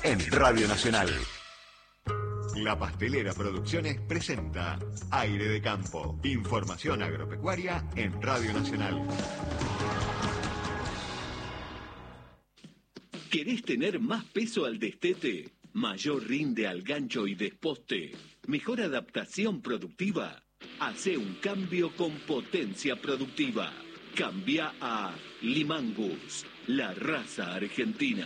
en Radio Nacional. La Pastelera Producciones presenta Aire de Campo. Información agropecuaria en Radio Nacional. ¿Querés tener más peso al destete? ¿Mayor rinde al gancho y desposte? ¿Mejor adaptación productiva? Hacé un cambio con potencia productiva. Cambia a Limangus, la raza argentina.